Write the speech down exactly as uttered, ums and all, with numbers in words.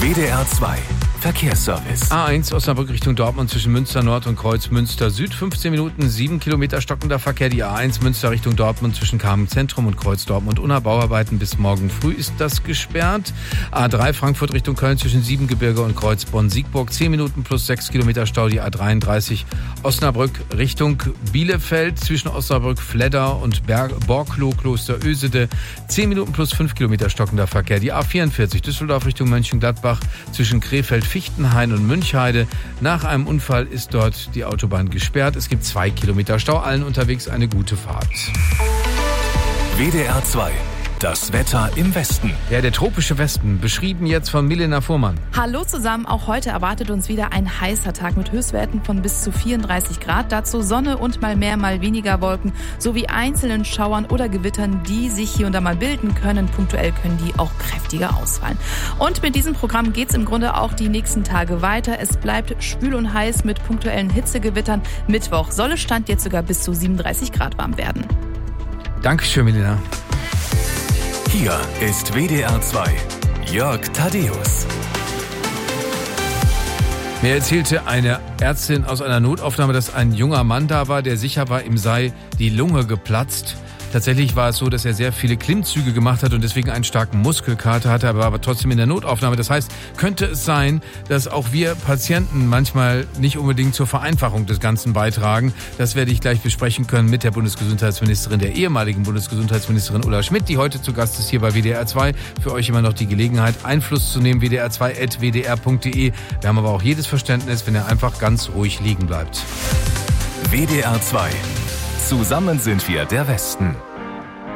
W D R zwei Verkehrsservice. A eins Osnabrück Richtung Dortmund zwischen Münster Nord und Kreuz Münster Süd. fünfzehn Minuten, sieben Kilometer stockender Verkehr. Die A eins Münster Richtung Dortmund zwischen Kamen Zentrum und Kreuz Dortmund. Unter Bauarbeiten bis morgen früh ist das gesperrt. A drei Frankfurt Richtung Köln zwischen Siebengebirge und Kreuz Bonn-Siegburg. zehn Minuten plus sechs Kilometer Stau. Die A dreiunddreißig Osnabrück Richtung Bielefeld zwischen Osnabrück Fledder und Berg- Borkloh Kloster Ösede. zehn Minuten plus fünf Kilometer stockender Verkehr. Die A vierundvierzig Düsseldorf Richtung Mönchengladbach zwischen Krefeld Fichtenhain und Münchheide. Nach einem Unfall ist dort die Autobahn gesperrt. Es gibt zwei Kilometer Stau. Allen unterwegs eine gute Fahrt. W D R zwei. Das Wetter im Westen. Ja, der tropische Westen, beschrieben jetzt von Milena Fuhrmann. Hallo zusammen, auch heute erwartet uns wieder ein heißer Tag mit Höchstwerten von bis zu vierunddreißig Grad. Dazu Sonne und mal mehr, mal weniger Wolken sowie einzelnen Schauern oder Gewittern, die sich hier und da mal bilden können. Punktuell können die auch kräftiger ausfallen. Und mit diesem Programm geht's im Grunde auch die nächsten Tage weiter. Es bleibt schwül und heiß mit punktuellen Hitzegewittern. Mittwoch soll es Stand jetzt sogar bis zu siebenunddreißig Grad warm werden. Dankeschön, Milena. Hier ist W D R zwei. Jörg Thaddeus. Mir erzählte eine Ärztin aus einer Notaufnahme, dass ein junger Mann da war, der sicher war, ihm sei die Lunge geplatzt. Tatsächlich war es so, dass er sehr viele Klimmzüge gemacht hat und deswegen einen starken Muskelkater hatte, aber, aber trotzdem in der Notaufnahme. Das heißt, könnte es sein, dass auch wir Patienten manchmal nicht unbedingt zur Vereinfachung des Ganzen beitragen. Das werde ich gleich besprechen können mit der Bundesgesundheitsministerin, der ehemaligen Bundesgesundheitsministerin Ulla Schmidt, die heute zu Gast ist hier bei W D R zwei. Für euch immer noch die Gelegenheit, Einfluss zu nehmen, w d r zwei at w d r punkt d e. Wir haben aber auch jedes Verständnis, wenn er einfach ganz ruhig liegen bleibt. W D R zwei. Zusammen sind wir der Westen.